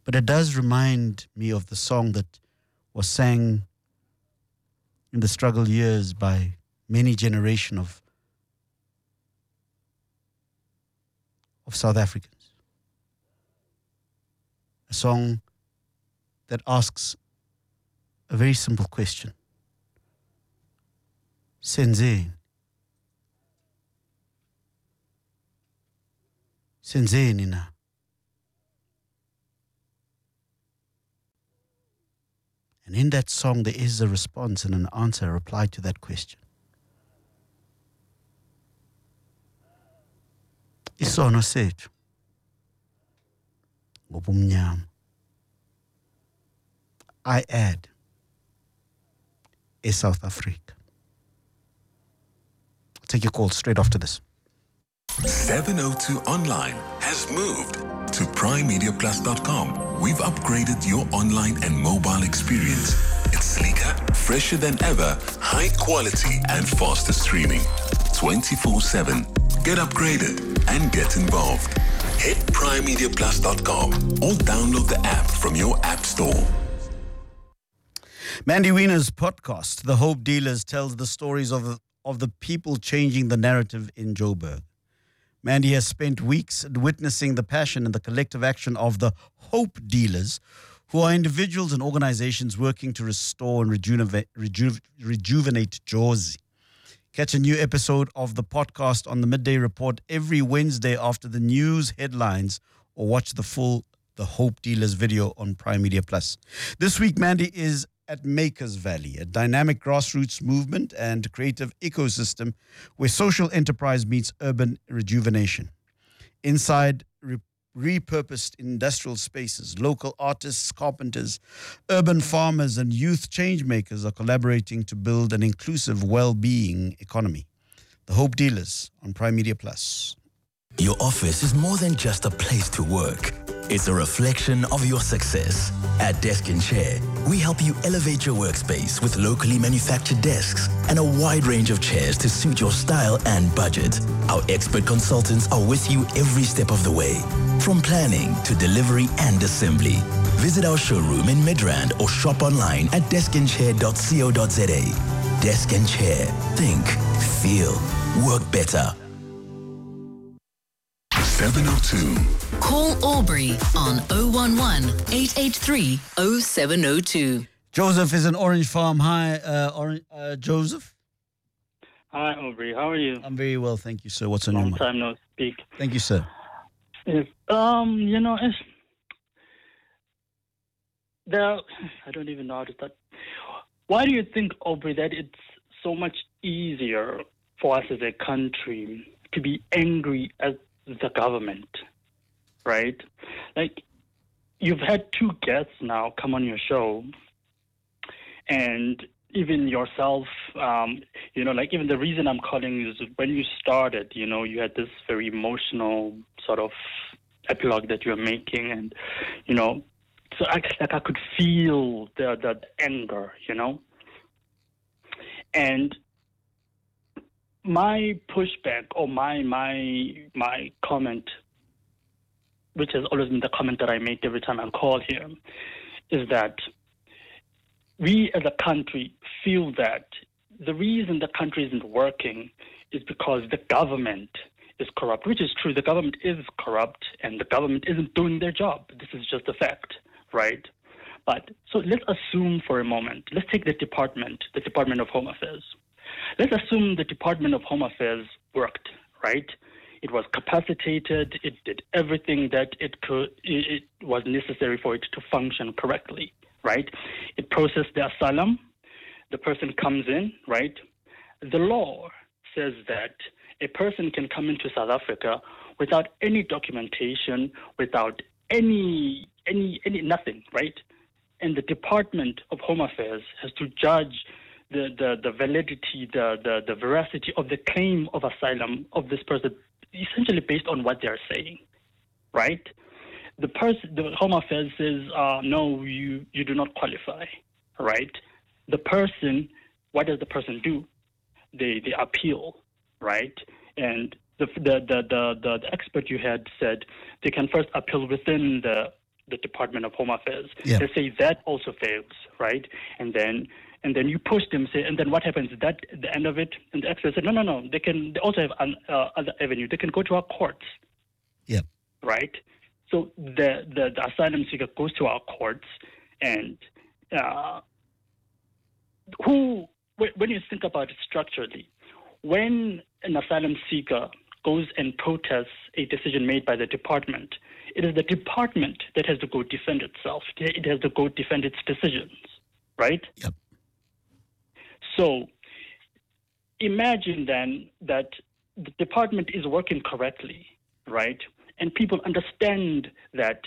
But it does remind me of the song that was sang in the struggle years by many generation of South Africans. A song that asks a very simple question. Senzeni. Senzeni na. And in that song, there is a response and an answer, a reply to that question. Isono sethu ngobumnyama. I add a South Africa. I'll take your call straight after this. 702 Online has moved to primemediaplus.com. We've upgraded your online and mobile experience. It's sleeker, fresher than ever, high quality and faster streaming. 24/7. Get upgraded and get involved. Hit primemediaplus.com or download the app from your app store. Mandy Wiener's podcast, The Hope Dealers, tells the stories of the people changing the narrative in Joburg. Mandy has spent weeks witnessing the passion and the collective action of the Hope Dealers, who are individuals and organizations working to restore and rejuvenate Jozi. Catch a new episode of the podcast on the Midday Report every Wednesday after the news headlines, or watch the full The Hope Dealers video on Prime Media Plus. This week, Mandy is at Makers Valley, a dynamic grassroots movement and creative ecosystem where social enterprise meets urban rejuvenation. Inside repurposed industrial spaces, local artists, carpenters, urban farmers, and youth changemakers are collaborating to build an inclusive well-being economy. The Hope Dealers on Prime Media Plus. Your office is more than just a place to work. It's a reflection of your success. At Desk and Chair, we help you elevate your workspace with locally manufactured desks and a wide range of chairs to suit your style and budget. Our expert consultants are with you every step of the way, from planning to delivery and assembly. Visit our showroom in Midrand or shop online at deskandchair.co.za. Desk and Chair. Think, feel, work better. 702. Call Aubrey on 011 883 0702. Joseph is in Orange Farm. Hi, Joseph. Hi, Aubrey. How are you? I'm very well, thank you, sir. What's on your mind? Long time no speak. Thank you, sir. Yes. I don't even know how to start. Why do you think, Aubrey, that it's so much easier for us as a country to be angry at the government, right? Like, you've had two guests now come on your show, and even yourself, even the reason I'm calling is when you started, you had this very emotional sort of epilogue that you're making, and, so I could feel the anger, and my pushback or my comment, which has always been the comment that I make every time I call here, is that we as a country feel that the reason the country isn't working is because the government is corrupt, which is true. The government is corrupt and the government isn't doing their job. This is just a fact, right? But so let's assume for a moment, let's take the Department of Home Affairs. Let's assume the Department of Home Affairs worked, right? It was capacitated. It did everything that it was necessary for it to function correctly, right? It processed the asylum. The person comes in, right? The law says that a person can come into South Africa without any documentation, without any nothing, right? And the Department of Home Affairs has to judge the validity, the veracity of the claim of asylum of this person, essentially based on what they're saying, right? The Home Affairs says, no, you do not qualify, right? The person, what does the person do? They appeal, right? And the expert you had said they can first appeal within the the Department of Home Affairs. Yeah. Let's say that also fails, right? And then you push them, say, and then what happens? That at the end of it, and the experts said, no. They also have other avenue. They can go to our courts. Yeah. Right. So the asylum seeker goes to our courts, and when you think about it structurally, when an asylum seeker goes and protests a decision made by the department, it is the department that has to go defend itself. It has to go defend its decisions, right? Yep. So imagine then that the department is working correctly, right? And people understand that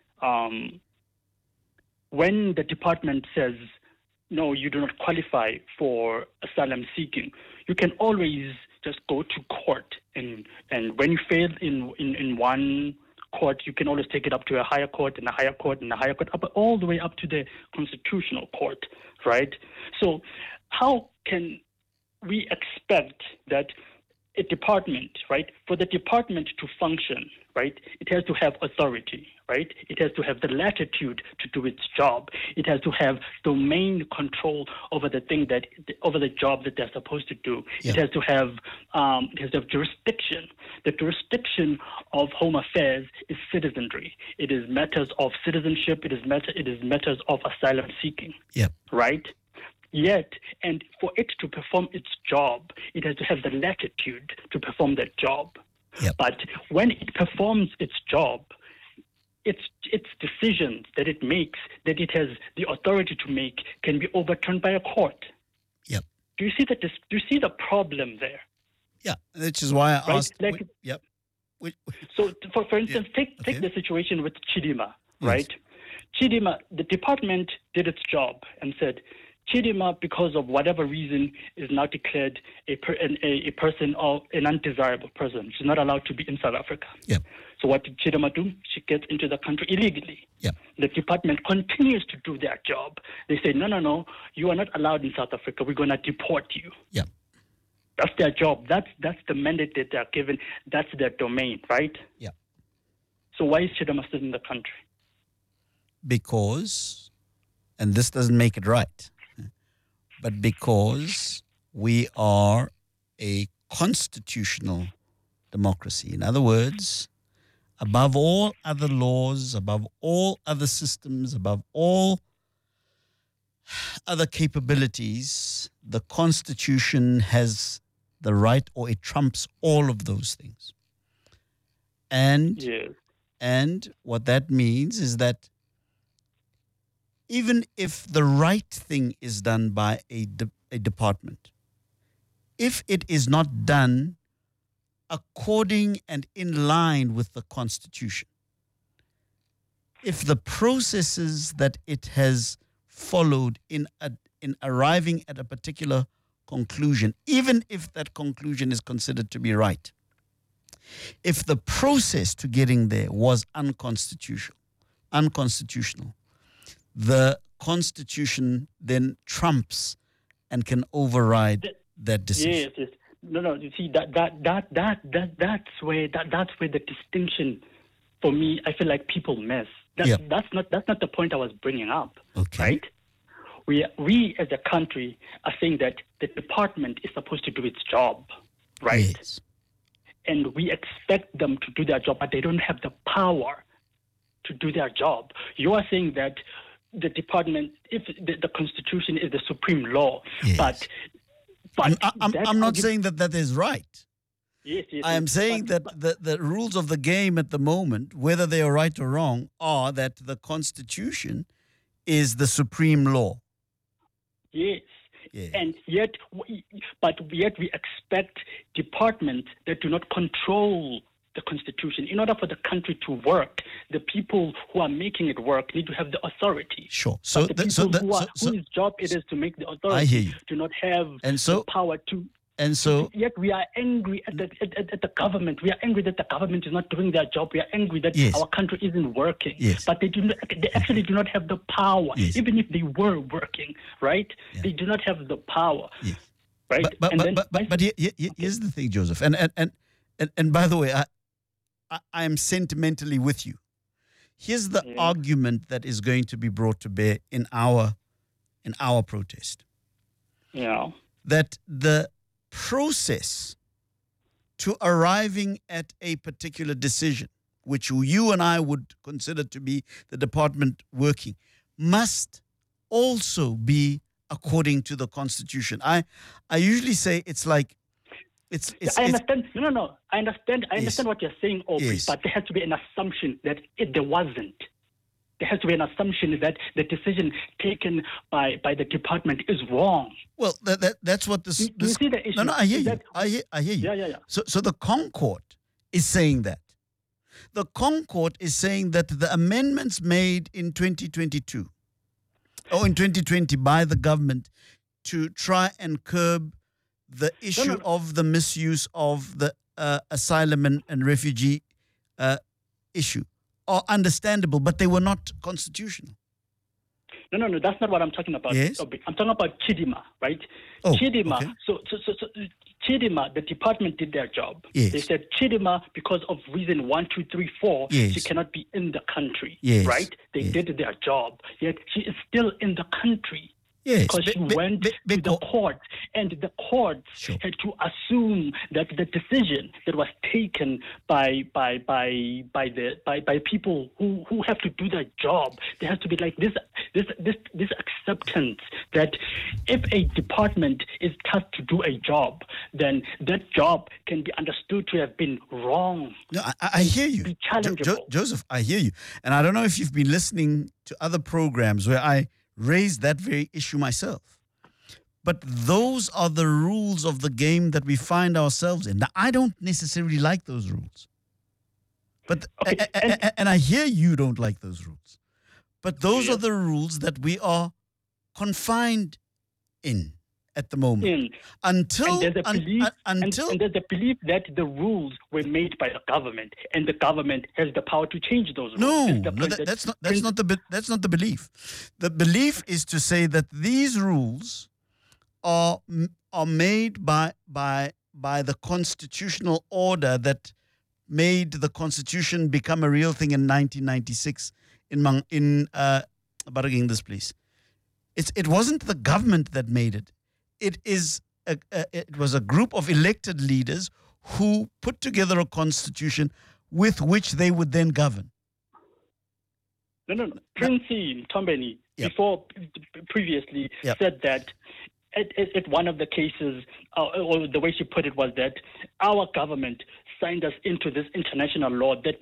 when the department says, no, you do not qualify for asylum seeking, you can always just go to court. And when you fail in one court, you can always take it up to a higher court and a higher court and a higher court, up all the way up to the constitutional court, right? So how can we expect that a department, right, for the department to function, right, it has to have authority, right? It has to have the latitude to do its job. It has to have domain control over the job that they're supposed to do. Yeah. It has to have jurisdiction. The jurisdiction of Home Affairs is citizenry. It is matters of citizenship. It is matters of asylum seeking. Yeah. Right. Yet, and for it to perform its job, it has to have the latitude to perform that job. Yep. But when it performs its job, its decisions that it makes, that it has the authority to make, can be overturned by a court. Yep. Do you see the problem there? Yeah, which is why I asked. Like, yep. So, for instance, take the situation with Chidima, right? Chidima, the department did its job and said, Chidima, because of whatever reason, is now declared a person or an undesirable person. She's not allowed to be in South Africa. Yeah. So what did Chidima do? She gets into the country illegally. Yeah. The department continues to do their job. They say, no, you are not allowed in South Africa. We're going to deport you. Yeah. That's their job. That's the mandate that they're given. That's their domain, right? Yeah. So why is Chidima still in the country? Because, and this doesn't make it right, but because we are a constitutional democracy. In other words, above all other laws, above all other systems, above all other capabilities, the Constitution has the right, or it trumps all of those things. And what that means is that even if the right thing is done by a department, if it is not done according and in line with the Constitution, if the processes that it has followed in arriving at a particular conclusion, even if that conclusion is considered to be right, if the process to getting there was unconstitutional, the Constitution then trumps and can override that decision. Yes. No. You see that's where the distinction, for me, I feel like people miss. That's not the point I was bringing up. Okay. Right? We as a country are saying that the department is supposed to do its job, right? Yes. And we expect them to do their job, but they don't have the power to do their job. You are saying that the department, if the Constitution is the supreme law, yes. but I'm not saying that is right. Yes, I am saying that the rules of the game at the moment, whether they are right or wrong, are that the Constitution is the supreme law. Yes. And yet we expect departments that do not control the Constitution. In order for the country to work, the people who are making it work need to have the authority. Sure. So whose job it is to make the authority I hear you. do not have the power to. And so, yet we are angry at the government. We are angry that the government is not doing their job. We are angry that our country isn't working. Yes. But they actually do not have the power. Yes. Even if they were working, right? Yeah. They do not have the power. Yes. Right. But here's the thing, Joseph. And by the way, I am sentimentally with you. Here's the Yeah. argument that is going to be brought to bear in our protest. Yeah. That the process to arriving at a particular decision, which you and I would consider to be the department working, must also be according to the Constitution. I usually say it's like it's I understand. No. I understand. I Yes. understand what you're saying, Aubrey. Yes. But there has to be an assumption that there wasn't. There has to be an assumption that the decision taken by the department is wrong. well that's what this. Do you see the issue? No, I hear Is you. that- I hear you. Yeah. So the Concord is saying that. The Concord is saying that the amendments made in 2022 or in 2020 by the government to try and curb the issue of the misuse of the asylum and refugee issue are understandable, but they were not constitutional. No. That's not what I'm talking about. Yes. Aubrey. I'm talking about Chidima, right? Oh, Chidima. okay. So Chidima, the department did their job. Yes. They said Chidima, because of reason 1, 2, 3, 4, Yes. she cannot be in the country. Yes. Right? They Yes. did their job. Yet she is still in the country. Yes, Because she went to the court, and the court Sure. had to assume that the decision that was taken by people who have to do their job, there has to be like this acceptance that if a department is tasked to do a job, then that job can be understood to have been wrong. No, I hear you. Be challengeable. Joseph, I hear you. And I don't know if you've been listening to other programs where I raised that very issue myself. But those are the rules of the game that we find ourselves in. Now, I don't necessarily like those rules. But Okay, and I hear you don't like those rules. But those Yeah. are the rules that we are confined in at the moment. In. Until And there's a belief, until and there's a belief that the rules were made by the government, and the government has the power to change those rules. No, It's the no, prin- that's not prin- the belief. The belief is to say that these rules are made by the constitutional order that made the Constitution become a real thing in 1996 in Baraging this place. It wasn't the government that made it. It was a group of elected leaders who put together a constitution with which they would then govern. No. Princey Tombeni, Yep. previously Yep. said that at one of the cases, or the way she put it was that our government signed us into this international law that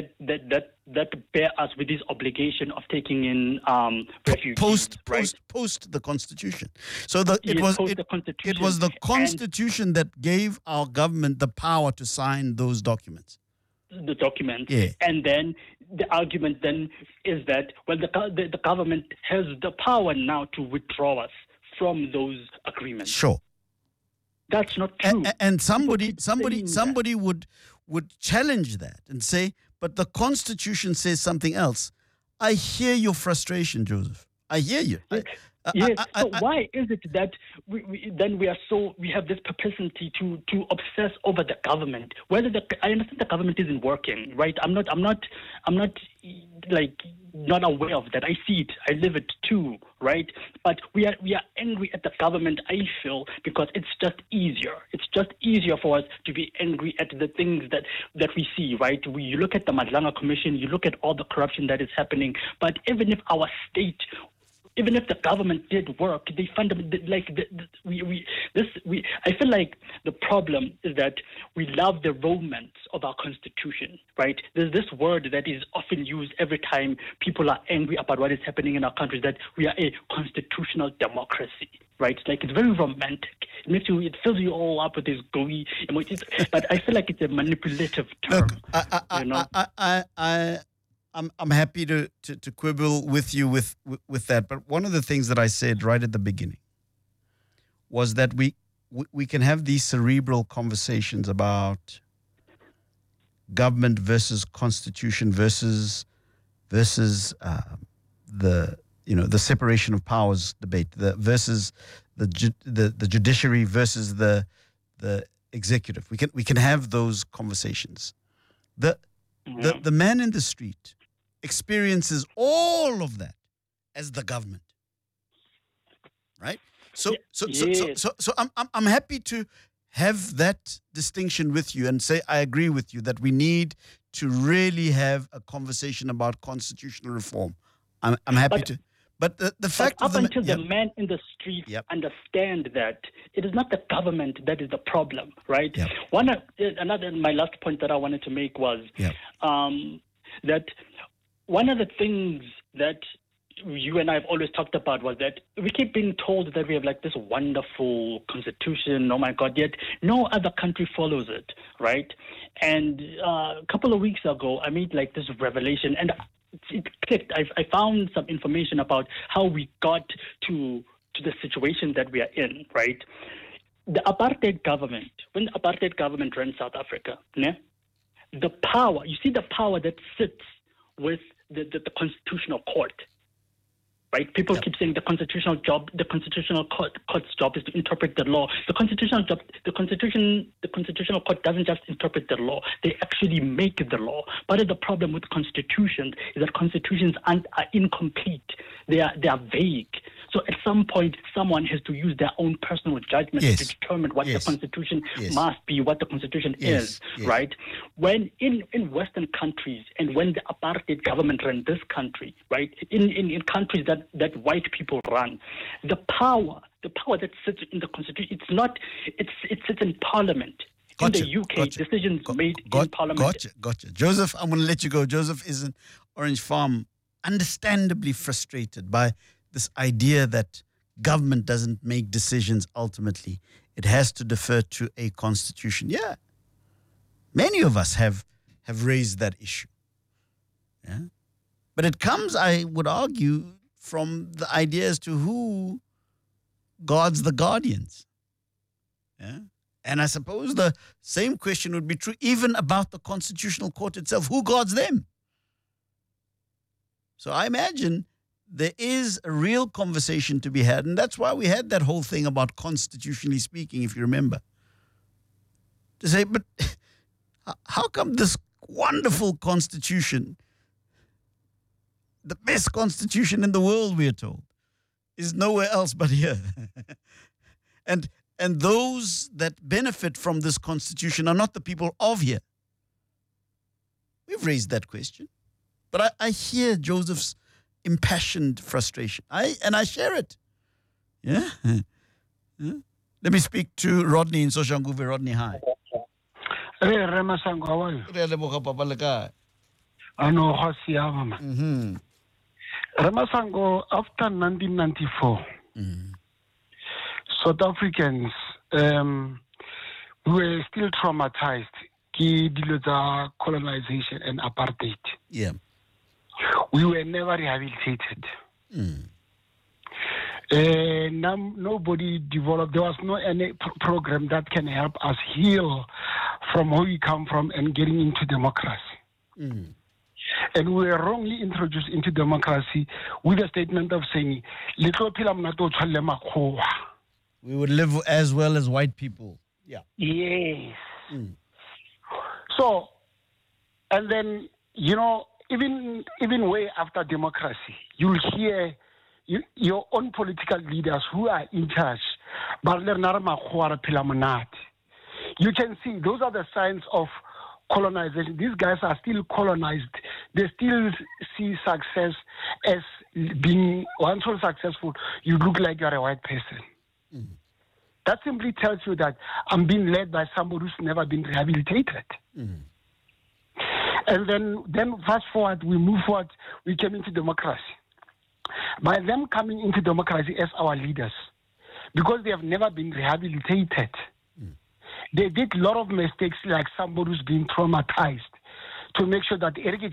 bear us with this obligation of taking in refugees. Post the Constitution. So Yes, post the Constitution. it was the And Constitution that gave our government the power to sign those documents. the document. Yeah. And then the argument then is that, well, the government has the power now to withdraw us from those agreements. Sure. That's not true. And somebody People keep saying that. would challenge that and say, but the Constitution says something else. I hear your frustration, Joseph. I hear you. Yes. So why is it that we have this propensity to obsess over the government? I understand the government isn't working, right? I'm not like not aware of that. I see it. I live it too, right? But we are angry at the government, I feel, because it's just easier. It's just easier for us to be angry at the things that we see, right? You look at the Madlanga Commission, you look at all the corruption that is happening, but even if our state, even if the government did work, they fundamentally I feel like the problem is that we love the romance of our constitution, right? There's this word that is often used every time people are angry about what is happening in our country, that we are a constitutional democracy, right? Like, it's very romantic. It fills you all up with these gooey emotions, but I feel like it's a manipulative term. Look, I'm happy to quibble with you with that. But one of the things that I said right at the beginning was that we can have these cerebral conversations about government versus constitution versus the separation of powers debate, versus the judiciary versus the executive. We can have those conversations. The man in the street experiences all of that as the government. Right? So I'm happy to have that distinction with you and say I agree with you that we need to really have a conversation about constitutional reform. I'm happy to. But the fact up until the man in the street understand that it is not the government that is the problem, right? Yep. My last point that I wanted to make was that one of the things that you and I have always talked about was that we keep being told that we have like this wonderful constitution, oh my God, yet no other country follows it, right? And a couple of weeks ago, I made like this revelation, and it clicked. I found some information about how we got to the situation that we are in, right? The apartheid government, when the apartheid government ran South Africa, the power, you see the power that sits with the constitutional court. Right? People keep saying the constitutional court's job is to interpret the law. The constitutional court doesn't just interpret the law; they actually make the law. Part of the problem with constitutions is that constitutions are incomplete. They are vague. So at some point, someone has to use their own personal judgment to determine what the Constitution must be, what the Constitution is, right? When in Western countries and when the apartheid government ran this country, right, in countries that white people run, the power that sits in the Constitution, it sits in Parliament. Gotcha, in the UK, decisions made in Parliament. Gotcha. Joseph, I'm going to let you go. Joseph is in Orange Farm, understandably frustrated by this idea that government doesn't make decisions ultimately. It has to defer to a constitution. Yeah. Many of us have raised that issue. Yeah. But it comes, I would argue, from the idea as to who guards the guardians. Yeah. And I suppose the same question would be true even about the Constitutional Court itself. Who guards them? So I imagine there is a real conversation to be had, and that's why we had that whole thing about constitutionally speaking, if you remember. To say, but how come this wonderful constitution, the best constitution in the world, we are told, is nowhere else but here? And those that benefit from this constitution are not the people of here. We've raised that question. But I hear Joseph's impassioned frustration. I share it. Yeah? Let me speak to Rodney in Soshanguve. Rodney, hi. Hey, Remasango, how are you? Remasango, after 1994, South Africans were still traumatized by colonization and apartheid. Yeah. We were never rehabilitated. Nobody developed. There was no any program that can help us heal from where we come from and getting into democracy. And we were wrongly introduced into democracy with a statement of saying, we would live as well as white people. Yeah. Yes. So, and then, even way after democracy, you'll hear your own political leaders who are in charge. You can see those are the signs of colonization. These guys are still colonized. They still see success as being, once you're successful, you look like you're a white person. That simply tells you that I'm being led by somebody who's never been rehabilitated. And then fast forward, we move forward, we came into democracy. By them coming into democracy as our leaders, because they have never been rehabilitated, they did a lot of mistakes, like somebody who's been traumatized, to make sure that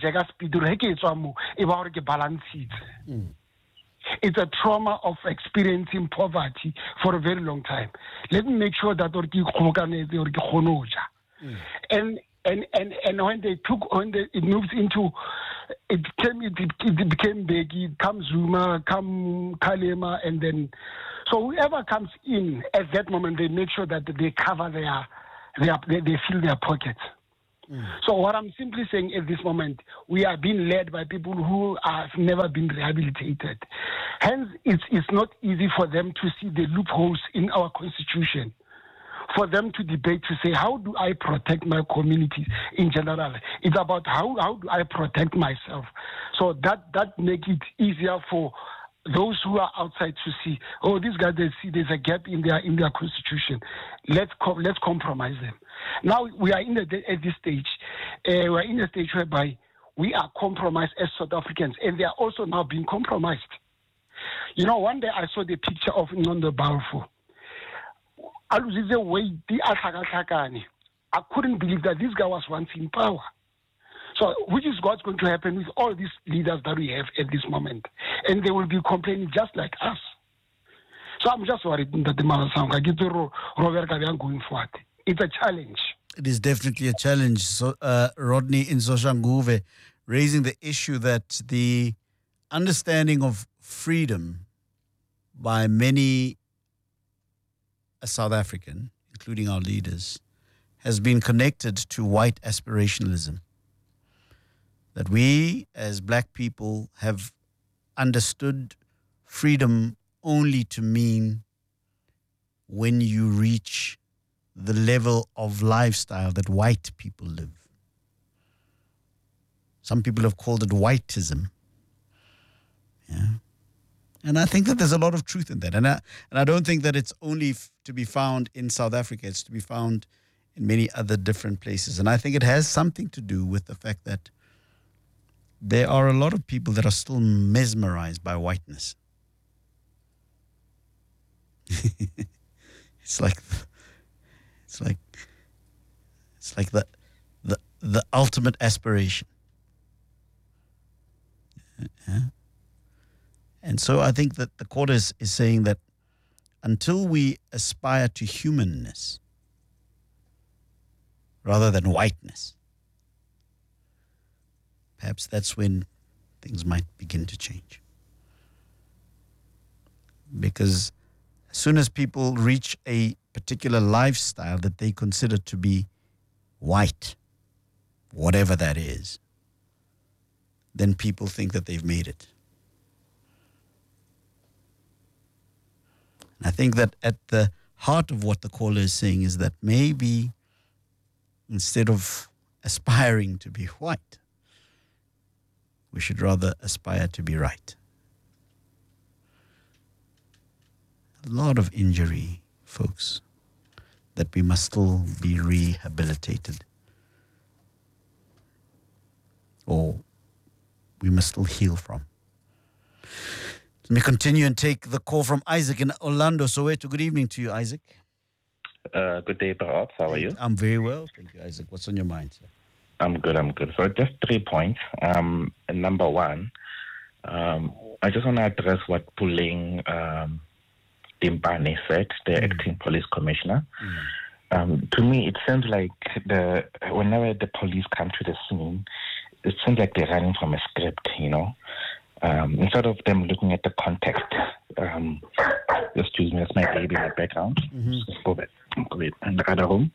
it's a trauma of experiencing poverty for a very long time. Let me make sure that and when it moves into, it became Begi, come Zuma, come Kalema, and then, so whoever comes in at that moment, they make sure that they cover they fill their pockets. So what I'm simply saying at this moment, we are being led by people who have never been rehabilitated. Hence, it's not easy for them to see the loopholes in our constitution, for them to debate to say, how do I protect my community in general? It's about how do I protect myself? So that make it easier for those who are outside to see, oh, these guys, they see there's a gap in their constitution. Let's compromise them. Now we are at this stage. We're in a stage whereby we are compromised as South Africans, and they are also now being compromised. You know, one day I saw the picture of Nondo Balfour. I couldn't believe that this guy was once in power. So, which is what's going to happen with all these leaders that we have at this moment. And they will be complaining just like us. So I'm just worried that the Malasanga get to going forward. It's a challenge. It is definitely a challenge. So, Rodney in Soshanguve raising the issue that the understanding of freedom by many a South African, including our leaders, has been connected to white aspirationalism. That we, as black people, have understood freedom only to mean when you reach the level of lifestyle that white people live. Some people have called it whiteism. Yeah. And I think that there's a lot of truth in that. And I don't think that it's only to be found in South Africa. It's to be found in many other different places. And I think it has something to do with the fact that there are a lot of people that are still mesmerized by whiteness. It's like the ultimate aspiration. Yeah. And so I think that the court is saying that until we aspire to humanness rather than whiteness, perhaps that's when things might begin to change. Because as soon as people reach a particular lifestyle that they consider to be white, whatever that is, then people think that they've made it. And I think that at the heart of what the caller is saying is that maybe instead of aspiring to be white, we should rather aspire to be right. A lot of injury, folks, that we must still be rehabilitated. Or we must still heal from. Let me continue and take the call from Isaac in Orlando, Soweto. Good evening to you, Isaac. Good day, perhaps. How are you? I'm very well. Thank you, Isaac. What's on your mind, sir? I'm good. So just 3 points. Number one, I just want to address what Puleng Timpane said, the acting police commissioner. To me, it seems like whenever the police come to the scene, it seems like they're running from a script, you know. Instead of them looking at the context, excuse me, that's my baby in the background. Just go back and the other home.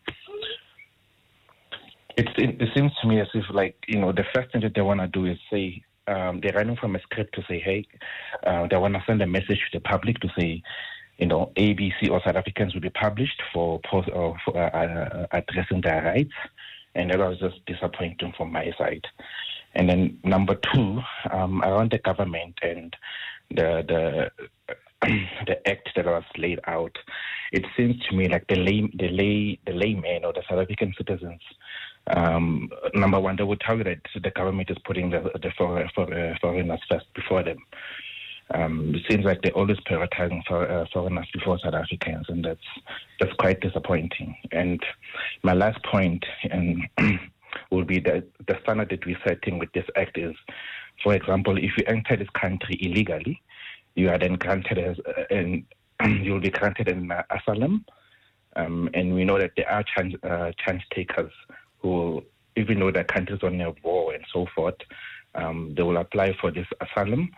It seems to me as if, like, you know, the first thing that they want to do is say, they're running from a script to say, hey, they want to send a message to the public to say, you know, ABC or South Africans will be published for addressing their rights. And that was just disappointing from my side. And then number two, around the government and the act that was laid out, it seems to me like the laymen or the South African citizens, number one, they would tell you that the government is putting the foreigners first before them. It seems like they're always prioritizing foreigners before South Africans, and that's quite disappointing. And my last point will be that the standard that we're setting with this act is, for example, if you enter this country illegally, you are then granted you'll be granted an asylum, and we know that there are chance takers who, even though their countries on a war and so forth, they will apply for this asylum.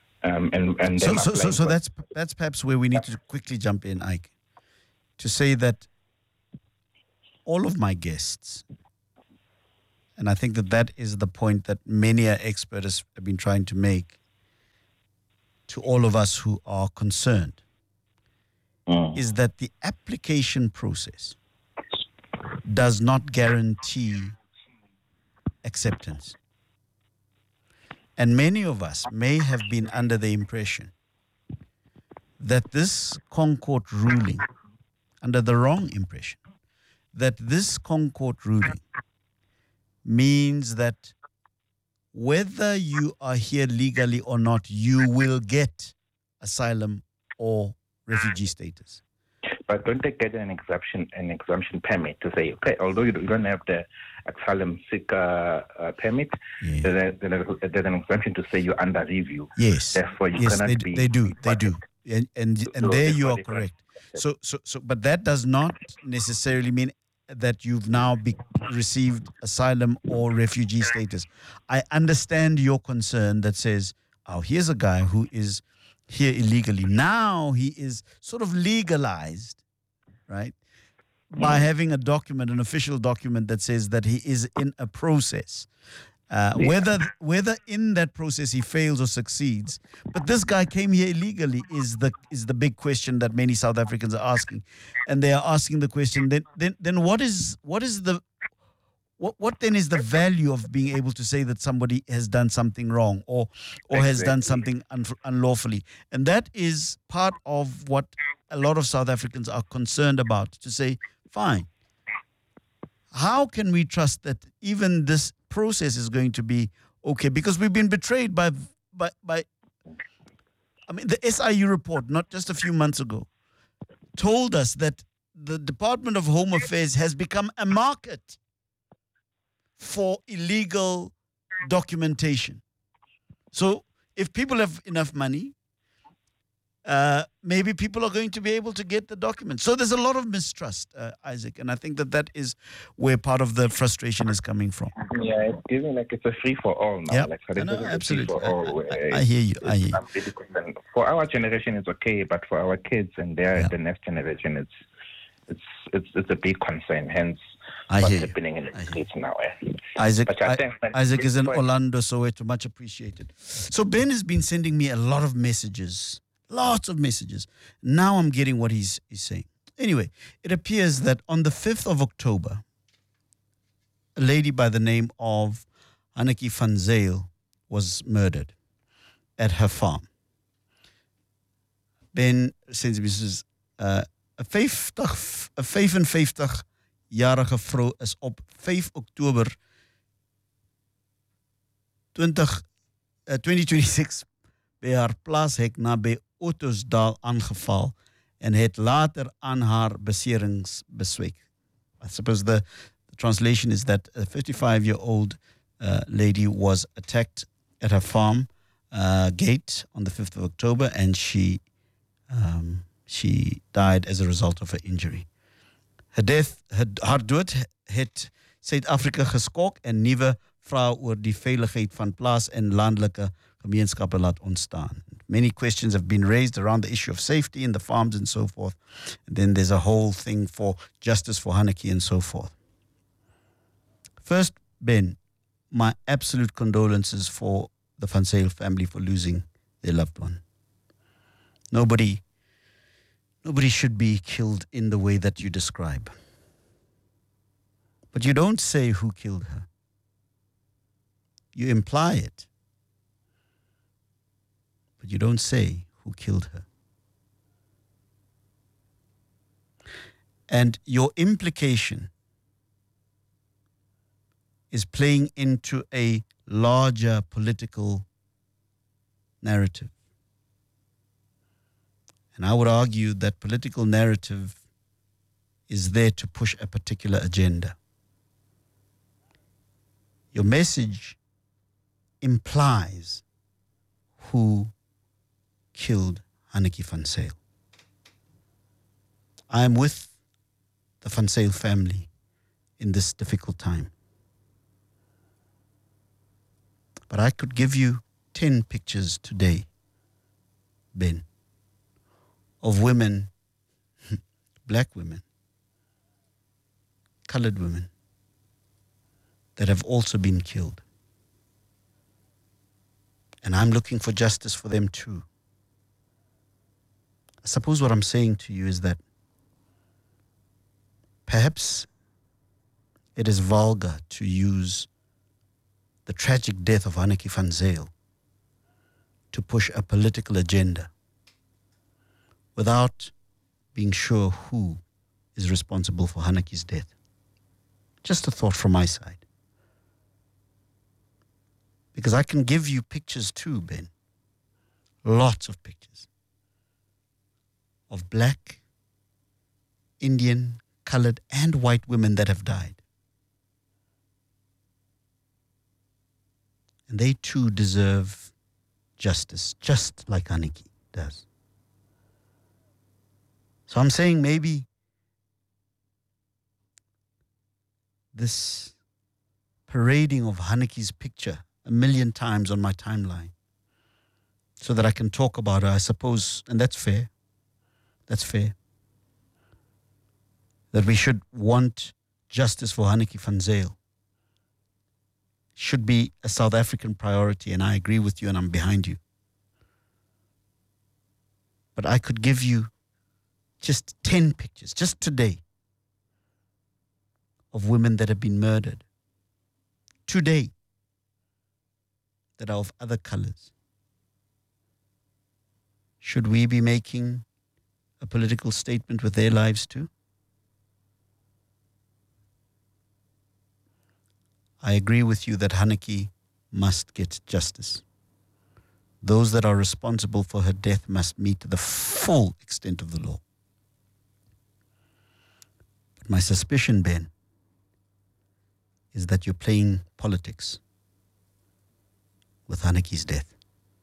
So that's perhaps where we need to quickly jump in, Ike, to say that all of my guests and I think that is the point that many experts have been trying to make to all of us who are concerned, is that the application process does not guarantee acceptance. And many of us may have been under the impression that this Concord ruling, under the wrong impression, that this Concord ruling means that whether you are here legally or not, you will get asylum or refugee status. But don't they get an exemption permit to say, okay, although you don't have the asylum seeker permit, there's an exemption to say you're under review. Yes. Therefore, you cannot be. They do. And so there you are correct. So, but that does not necessarily mean that you've now received asylum or refugee status. I understand your concern that says, oh, here's a guy who is here illegally. Now he is sort of legalized, right? By having a document, an official document that says that he is in a process. Whether in that process he fails or succeeds, but this guy came here illegally is the big question that many South Africans are asking, and they are asking the question. Then what then is the value of being able to say that somebody has done something wrong or has done something unlawfully? And that is part of what a lot of South Africans are concerned about. To say, fine, how can we trust that even this process is going to be okay? Because we've been betrayed by the SIU report, not just a few months ago, told us that the Department of Home Affairs has become a market for illegal documentation. So if people have enough money, maybe people are going to be able to get the documents. So there's a lot of mistrust, Isaac, and I think that is where part of the frustration is coming from. Yeah, it's giving like it's a free for all now. Yeah, like, absolutely. I hear you. For our generation, it's okay, but for our kids and the next generation, it's a big concern. Hence, what's happening in the streets now. Isaac is in Orlando, Soweto. Much appreciated. So Ben has been sending me a lot of messages. Lots of messages. Now I'm getting what he's saying. Anyway, it appears that on the 5th of October, a lady by the name of Hannetjie van Zyl was murdered at her farm. Ben sends me, says, a 55-jarige vrou is op 5 Oktober 2026 by haar plaashek naby Ottosdal aangeval en het later aan haar beserings bezweek. I suppose the translation is that a 55-year-old lady was attacked at her farm gate on the 5th of October, and she died as a result of her injury. Haar dood het Suid-Afrika geskok en nuwe vrae oor die veiligheid van plaas en landelike gemeenskappe laat ontstaan. Many questions have been raised around the issue of safety in the farms and so forth. And then there's a whole thing for justice for Hannetjie and so forth. First, Ben, my absolute condolences for the Van Zyl family for losing their loved one. Nobody should be killed in the way that you describe. But you don't say who killed her. You imply it. But you don't say who killed her. And your implication is playing into a larger political narrative. And I would argue that political narrative is there to push a particular agenda. Your message implies who killed Hannetjie van Zyl. I am with the Van Zyl family in this difficult time. But I could give you 10 pictures today, Ben, of women, black women, colored women, that have also been killed. And I'm looking for justice for them too. I suppose what I'm saying to you is that perhaps it is vulgar to use the tragic death of Hannetjie van Zyl to push a political agenda without being sure who is responsible for Hannetjie's death. Just a thought from my side. Because I can give you pictures too, Ben. Lots of pictures of black, Indian, colored, and white women that have died. And they too deserve justice, just like Hannetjie does. So I'm saying maybe this parading of Hannetjie's picture 1,000,000 times on my timeline so that I can talk about her, I suppose, and that's fair. That's fair. That we should want justice for Hannetjie van Zyl should be a South African priority, and I agree with you and I'm behind you. But I could give you just 10 pictures, just today, of women that have been murdered. Today, that are of other colors. Should we be making a political statement with their lives too? I agree with you that Hannetjie must get justice. Those that are responsible for her death must meet the full extent of the law. But my suspicion, Ben, is that you're playing politics with Hannetjie's death.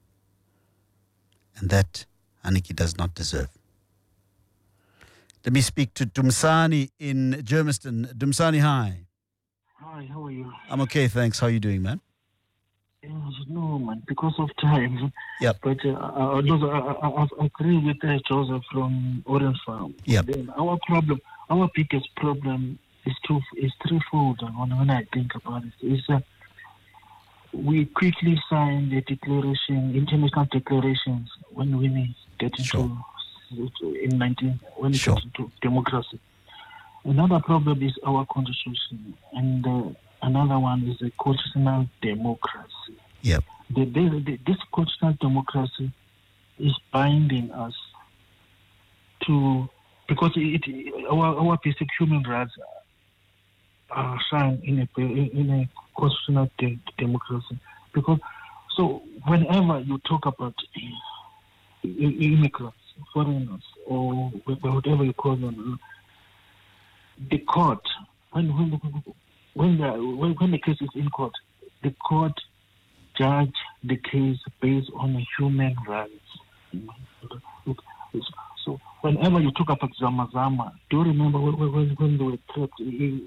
And that Hannetjie does not deserve. Let me speak to Dumsani in Germiston. Dumsani, hi. Hi, how are you? I'm okay, thanks. How are you doing, man? No, man, because of time. Yep. But I agree with Joseph from Orange Farm. Yep. Then our biggest problem is threefold. When I think about it, is we quickly signed the declaration, international declarations, when we get into when we get into democracy. Another problem is our constitution, and another one is the constitutional democracy. Yep. This constitutional democracy is binding us to, because our basic human rights are signed in a constitutional democracy. Because so whenever you talk about immigrants, foreigners, or whatever you call them, the court, when the case is in court, the court judge the case based on human rights. So whenever you talk about Zama, do you remember when they were trapped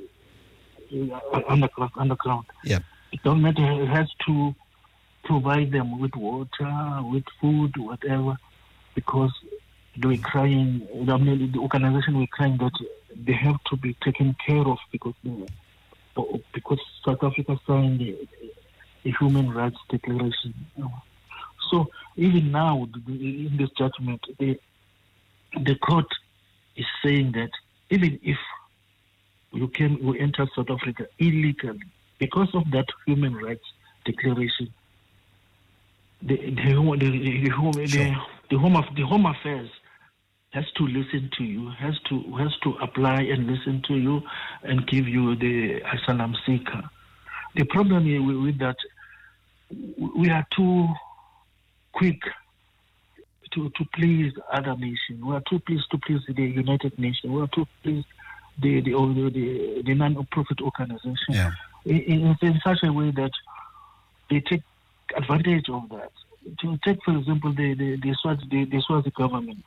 underground? Yeah. The government has to provide them with water, with food, whatever, because they were crying. The organization were crying that they have to be taken care of because South Africa signed the Human Rights Declaration. So even now, in this judgment, the court is saying that even if we enter South Africa illegally, because of that Human Rights Declaration, the Home Affairs has to listen to you, has to apply and listen to you and give you the asylum seeker. The problem with that, we are too quick to please other nations. We are too pleased to please the United Nations. We are too pleased the non-profit organization. Yeah. In such a way that they take advantage of that. To take, for example, the Swazi government.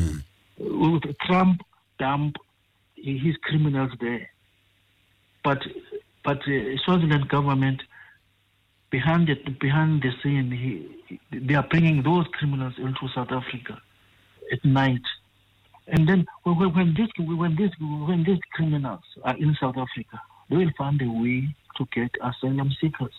Trump dumped his criminals there, but Swaziland government behind the scene, they are bringing those criminals into South Africa at night, and then when these criminals are in South Africa, they will find a way to get asylum seekers.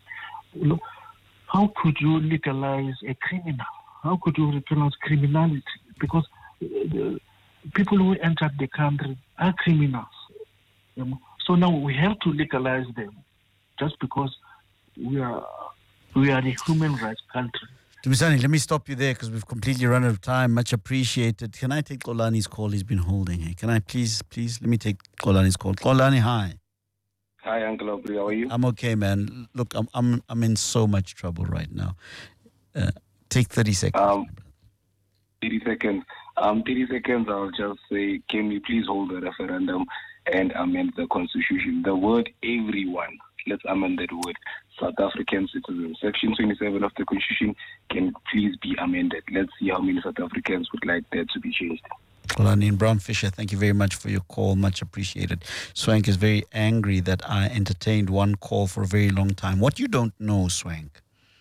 How could you legalize a criminal? How could you legalize criminality? Because the people who entered the country are criminals. So now we have to legalize them just because we are a human rights country. Dumisani, let me stop you there because we've completely run out of time. Much appreciated. Can I take Xolani's call? He's been holding. Hey, can I please, let me take Xolani's call. Xolani, hi. Hi, Uncle Aubrey. How are you? I'm okay, man. Look, I'm in so much trouble right now. Take 30 seconds. 30 seconds. 30 seconds, I'll just say, can we please hold the referendum and amend the constitution? The word everyone, let's amend that word. South African citizens. Section 27 of the constitution can please be amended. Let's see how many South Africans would like that to be changed. Xolani and Brown Fisher, thank you very much for your call. Much appreciated. Swank is very angry that I entertained one call for a very long time. What you don't know, Swank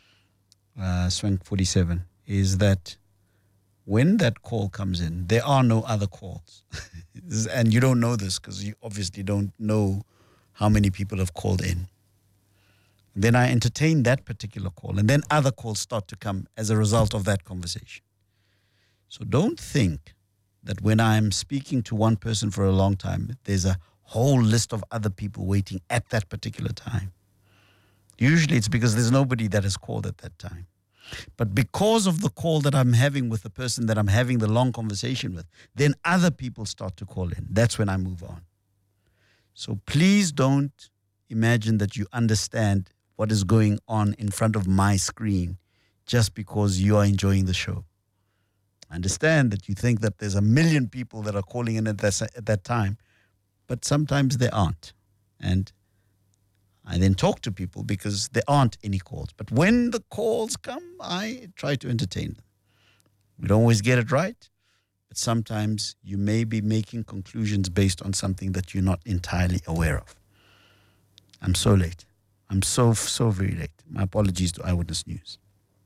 47, is that when that call comes in, there are no other calls. And you don't know this because you obviously don't know how many people have called in. Then I entertain that particular call, and then other calls start to come as a result of that conversation. So don't think that when I'm speaking to one person for a long time, there's a whole list of other people waiting at that particular time. Usually it's because there's nobody that has called at that time. But because of the call that I'm having with the person that I'm having the long conversation with, then other people start to call in. That's when I move on. So please don't imagine that you understand what is going on in front of my screen just because you are enjoying the show. I understand that you think that there's a million people that are calling in at that time, but sometimes there aren't. And I then talk to people because there aren't any calls. But when the calls come, I try to entertain them. We don't always get it right, but sometimes you may be making conclusions based on something that you're not entirely aware of. I'm so late. I'm so very late. My apologies to Eyewitness News.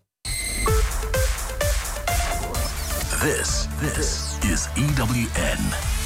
This is EWN.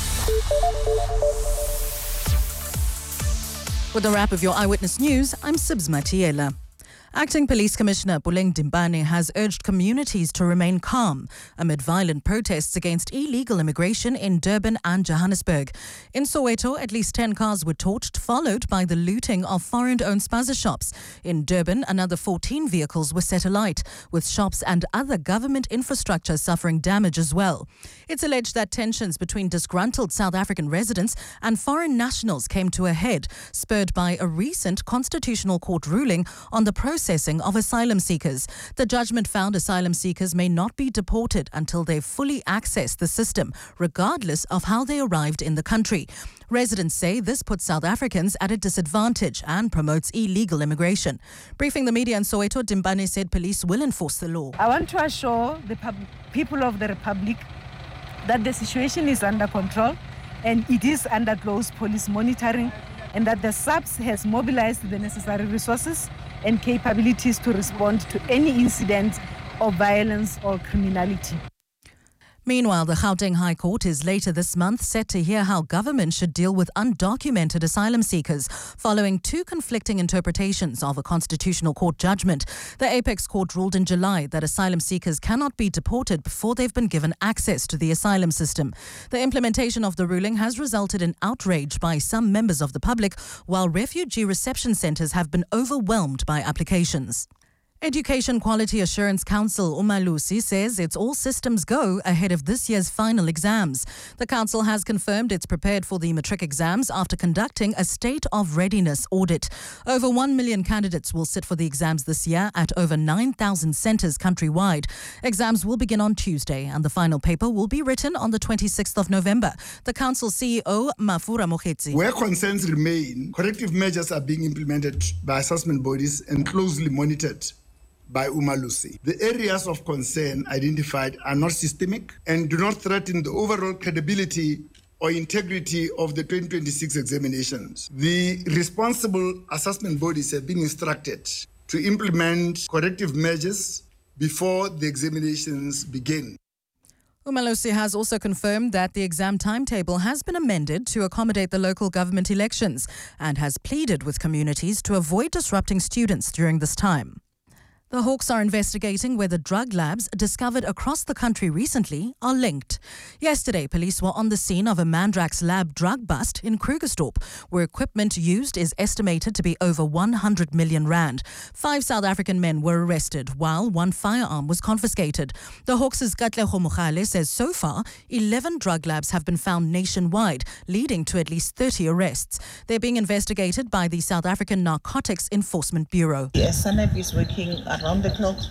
With a wrap of your Eyewitness News, I'm Sibs Matiela. Acting Police Commissioner Puleng Dimbane has urged communities to remain calm amid violent protests against illegal immigration in Durban and Johannesburg. In Soweto, at least 10 cars were torched, followed by the looting of foreign-owned spaza shops. In Durban, another 14 vehicles were set alight, with shops and other government infrastructure suffering damage as well. It's alleged that tensions between disgruntled South African residents and foreign nationals came to a head, spurred by a recent Constitutional Court ruling on the processing of asylum seekers. The judgment found asylum seekers may not be deported until they've fully accessed the system, regardless of how they arrived in the country. Residents say this puts South Africans at a disadvantage and promotes illegal immigration. Briefing the media in Soweto, Dimbane said police will enforce the law. I want to assure the people of the Republic that the situation is under control and it is under close police monitoring, and that the SAPS has mobilized the necessary resources and capabilities to respond to any incident of violence or criminality. Meanwhile, the Gauteng High Court is later this month set to hear how government should deal with undocumented asylum seekers following two conflicting interpretations of a Constitutional Court judgment. The Apex Court ruled in July that asylum seekers cannot be deported before they've been given access to the asylum system. The implementation of the ruling has resulted in outrage by some members of the public, while refugee reception centres have been overwhelmed by applications. Education Quality Assurance Council, Umalusi, says it's all systems go ahead of this year's final exams. The council has confirmed it's prepared for the matric exams after conducting a state of readiness audit. Over 1 million candidates will sit for the exams this year at over 9,000 centres countrywide. Exams will begin on Tuesday and the final paper will be written on the 26th of November. The council CEO, Mafura Mokhetsi. Where concerns remain, corrective measures are being implemented by assessment bodies and closely monitored by Umalusi. The areas of concern identified are not systemic and do not threaten the overall credibility or integrity of the 2026 examinations. The responsible assessment bodies have been instructed to implement corrective measures before the examinations begin. Umalusi has also confirmed that the exam timetable has been amended to accommodate the local government elections and has pleaded with communities to avoid disrupting students during this time. The Hawks are investigating whether drug labs discovered across the country recently are linked. Yesterday, police were on the scene of a Mandrax lab drug bust in Krugersdorp, where equipment used is estimated to be over 100 million rand. 5 South African men were arrested, while 1 firearm was confiscated. The Hawks' Katlego Mogale says so far, 11 drug labs have been found nationwide, leading to at least 30 arrests. They're being investigated by the South African Narcotics Enforcement Bureau. The SANEP is working around the clock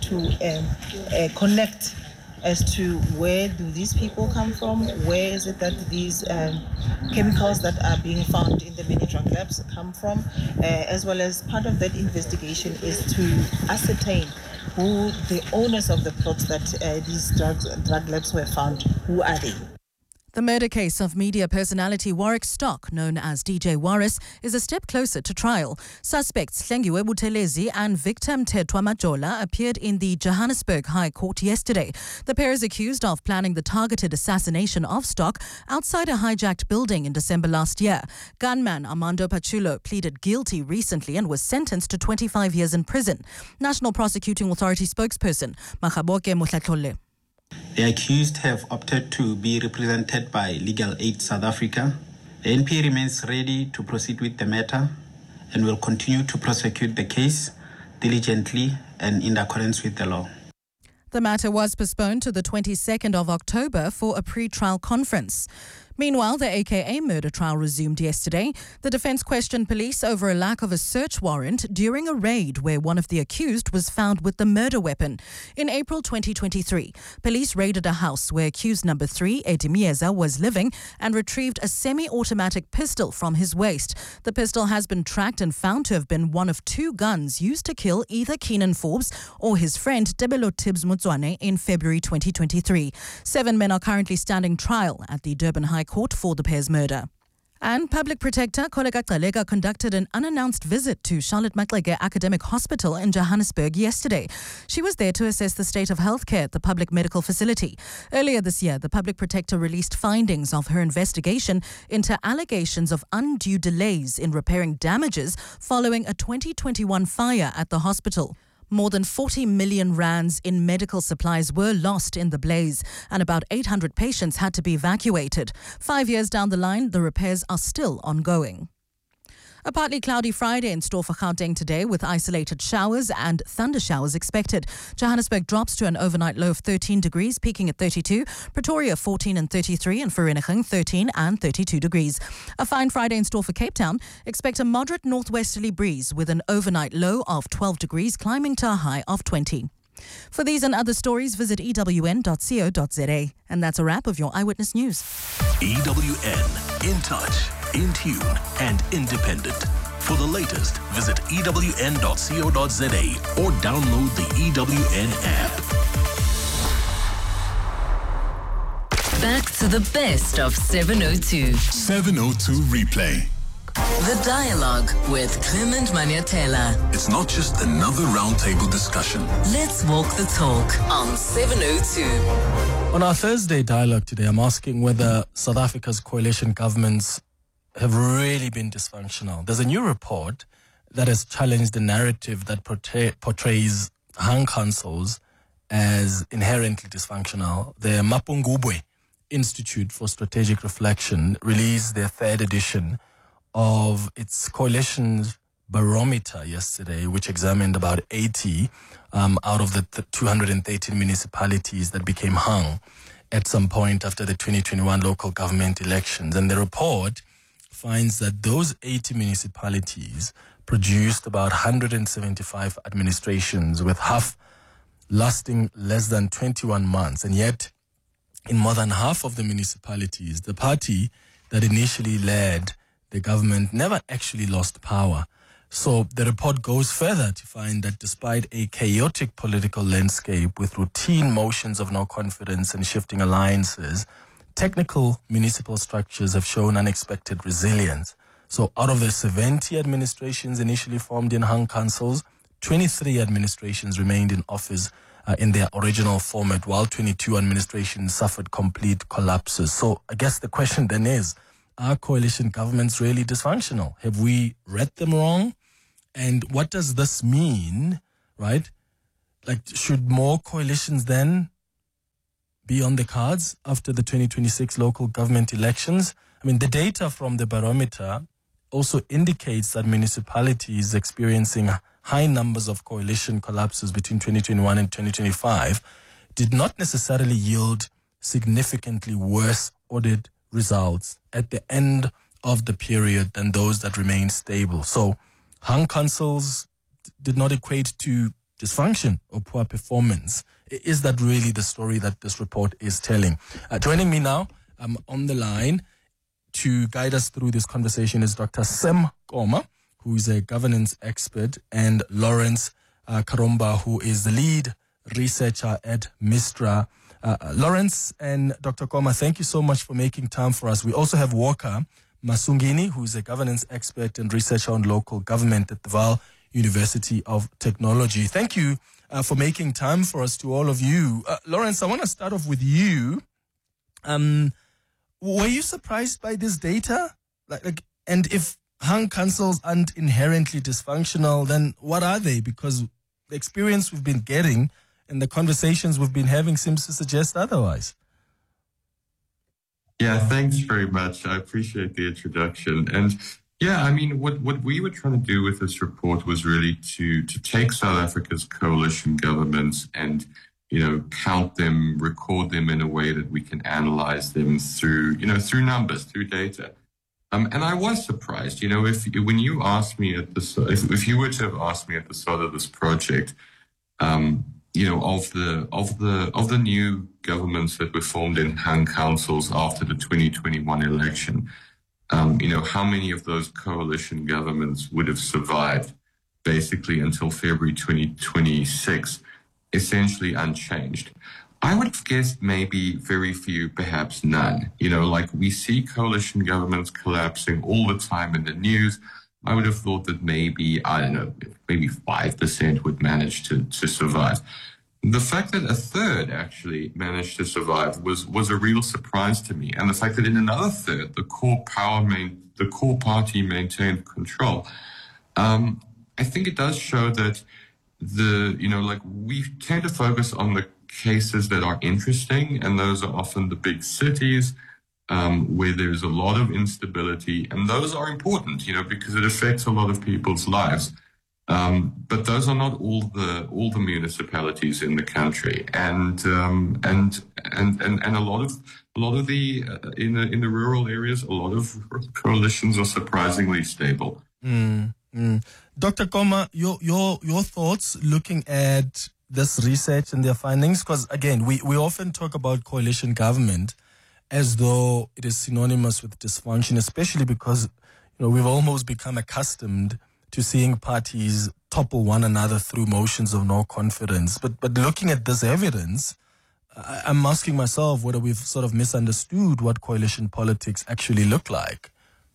to connect as to where do these people come from, where is it that these chemicals that are being found in the many drug labs come from, as well as part of that investigation is to ascertain who the owners of the plots that these drug labs were found, who are they? The murder case of media personality Warwick Stock, known as DJ Warris, is a step closer to trial. Suspects Hlengiwe Buthelezi and Victor Mthethwa Majola appeared in the Johannesburg High Court yesterday. The pair is accused of planning the targeted assassination of Stock outside a hijacked building in December last year. Gunman Armando Pachulo pleaded guilty recently and was sentenced to 25 years in prison. National Prosecuting Authority spokesperson Makgaboke Motlatlole. The accused have opted to be represented by Legal Aid South Africa. The NPA remains ready to proceed with the matter and will continue to prosecute the case diligently and in accordance with the law. The matter was postponed to the 22nd of October for a pre-trial conference. Meanwhile, the AKA murder trial resumed yesterday. The defense questioned police over a lack of a search warrant during a raid where one of the accused was found with the murder weapon. In April 2023, police raided a house where accused number 3, Eddie Mieza, was living and retrieved a semi-automatic pistol from his waist. The pistol has been tracked and found to have been one of 2 guns used to kill either Keenan Forbes or his friend Tebelo Tibbs Mutswane in February 2023. 7 men are currently standing trial at the Durban High Court for the pair's murder. And Public Protector Koleka Gcaleka conducted an unannounced visit to Charlotte Maxeke Academic Hospital in Johannesburg yesterday. She was there to assess the state of healthcare at the public medical facility. Earlier this year, the Public Protector released findings of her investigation into allegations of undue delays in repairing damages following a 2021 fire at the hospital. More than 40 million rands in medical supplies were lost in the blaze, and about 800 patients had to be evacuated. 5 years down the line, the repairs are still ongoing. A partly cloudy Friday in store for Gauteng today, with isolated showers and thunder showers expected. Johannesburg drops to an overnight low of 13 degrees, peaking at 32. Pretoria 14 and 33, and Vereeniging 13 and 32 degrees. A fine Friday in store for Cape Town. Expect a moderate northwesterly breeze with an overnight low of 12 degrees, climbing to a high of 20. For these and other stories, visit ewn.co.za. And that's a wrap of your Eyewitness News. EWN, in touch, in tune, and independent. For the latest, visit ewn.co.za or download the EWN app. Back to the best of 702. 702 Replay. The Dialogue with Clement Maniatela. It's not just another roundtable discussion. Let's walk the talk on 702. On our Thursday Dialogue today, I'm asking whether South Africa's coalition governments have really been dysfunctional. There's a new report that has challenged the narrative that portrays hung councils as inherently dysfunctional. The Mapungubwe Institute for Strategic Reflection released their 3rd edition of its coalition's barometer yesterday, which examined about 80 out of the 213 municipalities that became hung at some point after the 2021 local government elections. And the report finds that those 80 municipalities produced about 175 administrations, with half lasting less than 21 months. And yet, in more than half of the municipalities, the party that initially led the government never actually lost power. So the report goes further to find that despite a chaotic political landscape with routine motions of no confidence and shifting alliances, technical municipal structures have shown unexpected resilience. So out of the 70 administrations initially formed in hung councils, 23 administrations remained in office in their original format, while 22 administrations suffered complete collapses. So I guess the question then is, are coalition governments really dysfunctional? Have we read them wrong? And what does this mean, right? Like, should more coalitions then be on the cards after the 2026 local government elections? I mean, the data from the barometer also indicates that municipalities experiencing high numbers of coalition collapses between 2021 and 2025 did not necessarily yield significantly worse audit results at the end of the period than those that remained stable. So hung councils did not equate to dysfunction or poor performance. Is that really the story that this report is telling? Joining me now on the line to guide us through this conversation is Dr. Sem Koma, who is a governance expert, and Lawrence Karomba, who is the lead researcher at Mistra. Lawrence and Dr. Koma, thank you so much for making time for us. We also have Walker Masungini, who is a governance expert and researcher on local government at the Vaal University of Technology. Thank you for making time for us, to all of you. Lawrence, I want to start off with you. Were you surprised by this data? And if hung councils aren't inherently dysfunctional, then what are they? Because the experience we've been getting and the conversations we've been having seems to suggest otherwise. Yeah, thanks very much. I appreciate the introduction. And yeah, I mean, what we were trying to do with this report was really to take South Africa's coalition governments and, count them, record them in a way that we can analyze them through numbers, through data. And I was surprised, when you asked me if you were to have asked me at the start of this project, of the new governments that were formed in hung councils after the 2021 election, how many of those coalition governments would have survived basically until February 2026, essentially unchanged. I would have guessed maybe very few, perhaps none. We see coalition governments collapsing all the time in the news. I would have thought that maybe 5% would manage to survive. The fact that a third actually managed to survive was a real surprise to me. And the fact that in another third, the core party maintained control. I think it does show that we tend to focus on the cases that are interesting, and those are often the big cities where there's a lot of instability, and those are important, because it affects a lot of people's lives. But those are not all the municipalities in the country, and a lot of the in the rural areas, a lot of coalitions are surprisingly stable. Dr. Koma, your thoughts looking at this research and their findings? Because again, we often talk about coalition government as though it is synonymous with dysfunction, especially because we've almost become accustomed to seeing parties topple one another through motions of no confidence. But looking at this evidence, I'm asking myself whether we've sort of misunderstood what coalition politics actually look like.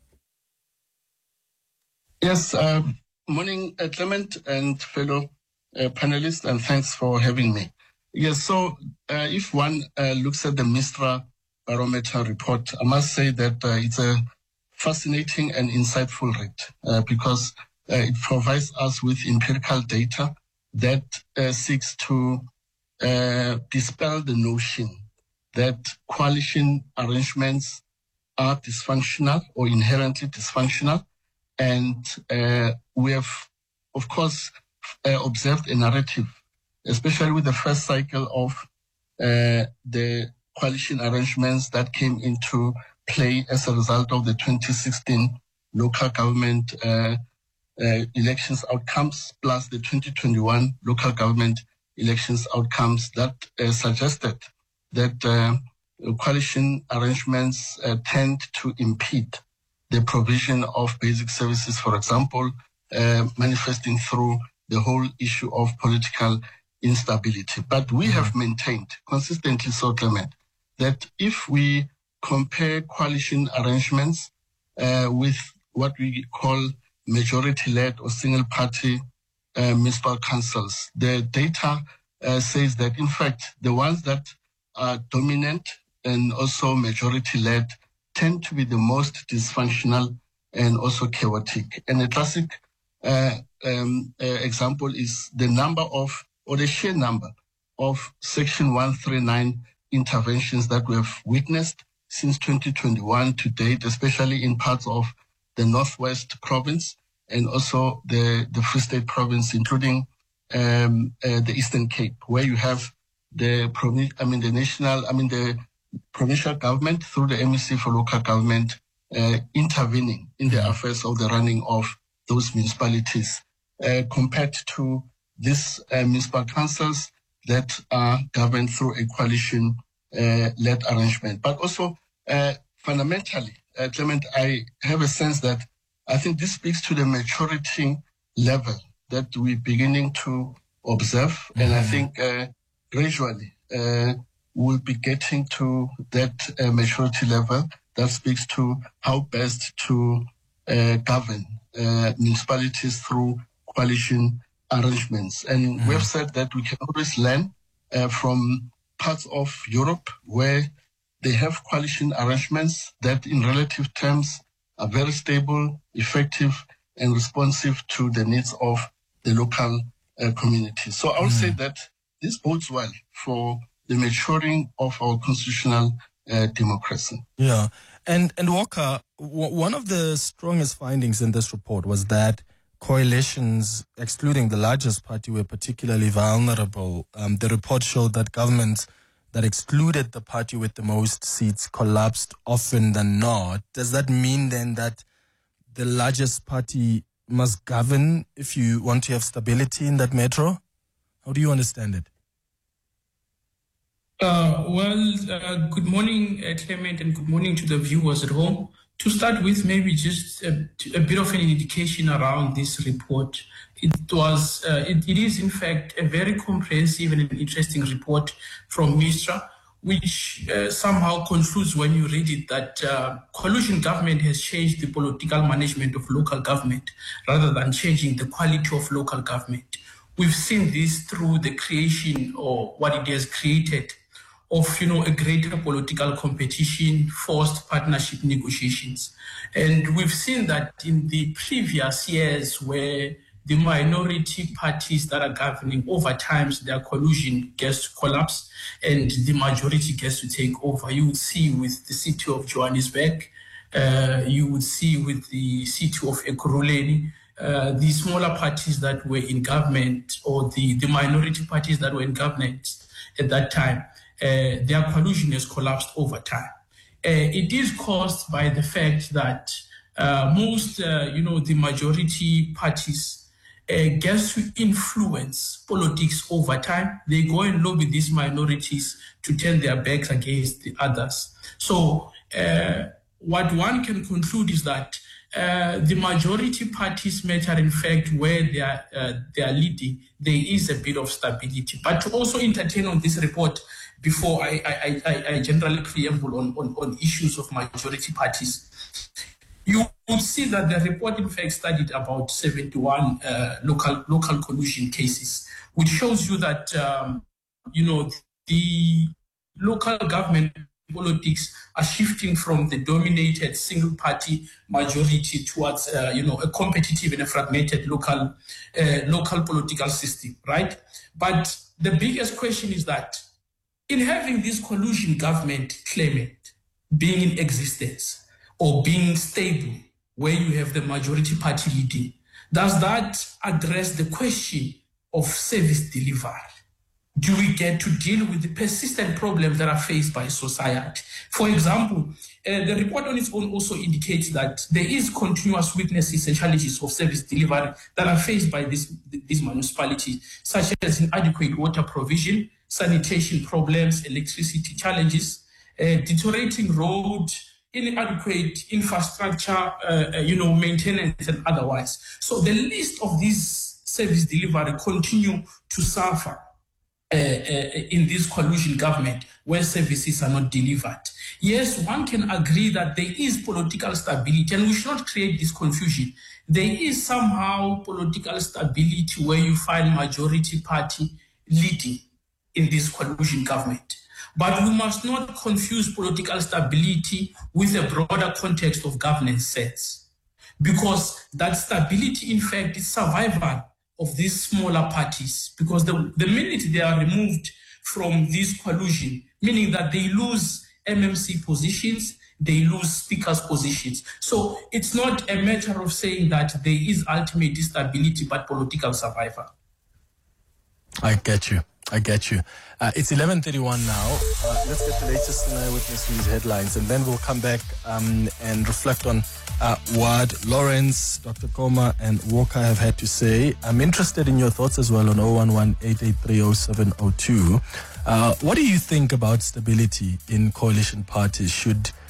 Yes, morning, Clement and fellow panelists, and thanks for having me. Yes, so if one looks at the Mistra Barometer report, I must say that it's a fascinating and insightful read because it provides us with empirical data that seeks to dispel the notion that coalition arrangements are dysfunctional or inherently dysfunctional. And we have, of course, observed a narrative, especially with the first cycle of the coalition arrangements that came into play as a result of the 2016 local government elections outcomes, plus the 2021 local government elections outcomes that suggested that coalition arrangements tend to impede the provision of basic services, for example, manifesting through the whole issue of political instability. But we have maintained consistently, so Clement, that if we compare coalition arrangements with what we call majority-led or single-party municipal councils, the data says that, in fact, the ones that are dominant and also majority-led tend to be the most dysfunctional and also chaotic. And a classic example is the number of, or the sheer number of Section 139 interventions that we have witnessed since 2021 to date, especially in parts of the Northwest Province and also the Free State Province, including the Eastern Cape, where you have the provincial government through the MEC for local government intervening in the affairs of the running of those municipalities, compared to these municipal councils that are governed through a coalition-led arrangement. But also, fundamentally, Clement, I have a sense that I think this speaks to the maturity level that we're beginning to observe. And I think gradually we'll be getting to that maturity level that speaks to how best to govern municipalities through coalition arrangements. And we've said that we can always learn from parts of Europe where they have coalition arrangements that in relative terms are very stable, effective, and responsive to the needs of the local community. So I would say that this bodes well for the maturing of our constitutional democracy. Yeah. And Walker, one of the strongest findings in this report was that coalitions, excluding the largest party, were particularly vulnerable. The report showed that governments that excluded the party with the most seats collapsed often than not. Does that mean then that the largest party must govern if you want to have stability in that metro? How do you understand it? Good morning, Clement, and good morning to the viewers at home. To start with, maybe just a bit of an indication around this report. It is in fact a very comprehensive and an interesting report from MISTRA, which somehow concludes when you read it that coalition government has changed the political management of local government rather than changing the quality of local government. We've seen this through the creation or what it has created of, a greater political competition, forced partnership negotiations. And we've seen that in the previous years where the minority parties that are governing, over time, their coalition gets to collapse and the majority gets to take over. You would see with the city of Johannesburg, you would see with the city of Ekurhuleni, the smaller parties that were in government or the minority parties that were in government at that time, their coalition has collapsed over time. It is caused by the fact that most, the majority parties gets to influence politics over time. They go and lobby these minorities to turn their backs against the others. So what one can conclude is that the majority parties matter, in fact, where they are leading, there is a bit of stability. But to also entertain on this report, before I generally preamble on issues of majority parties, you will see that the report, in fact, studied about 71 local collusion cases, which shows you that, the local government politics are shifting from the dominated single-party majority towards, a competitive and a fragmented local political system, right? But the biggest question is that in having this collusion government claimant being in existence or being stable, where you have the majority party leading, does that address the question of service delivery? Do we get to deal with the persistent problems that are faced by society? For example, the report on its own also indicates that there is continuous weaknesses and challenges of service delivery that are faced by these municipalities, such as inadequate water provision, sanitation problems, electricity challenges, deteriorating road, inadequate infrastructure, maintenance and otherwise. So the list of these service delivery continue to suffer in this coalition government where services are not delivered. Yes, one can agree that there is political stability, and we should not create this confusion. There is somehow political stability where you find majority party leading in this coalition government. But we must not confuse political stability with a broader context of governance sense, because that stability, in fact, is survival of these smaller parties, because the minute they are removed from this coalition, meaning that they lose MMC positions, they lose speakers' positions. So it's not a matter of saying that there is ultimate instability, but political survival. I get you. It's 11:31 now. Let's get the latest in Eyewitness News headlines, and then we'll come back and reflect on what Lawrence, Dr. Koma, and Walker have had to say. I'm interested in your thoughts as well on 011-883-0702. What do you think about stability in coalition parties? Should